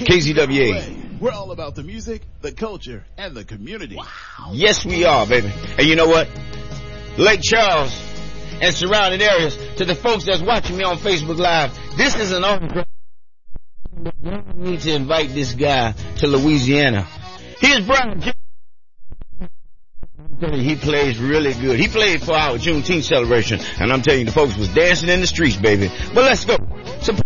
KZWA. We're all about the music, the culture, and the community. Wow. Yes, we are, baby. And you know what? Lake Charles and surrounding areas, to the folks that's watching me on Facebook Live, this is an autograph. We need to invite this guy to Louisiana. Here's Brian. He plays really good. He played for our Juneteenth celebration, and I'm telling you, the folks was dancing in the streets, baby. But let's go. Support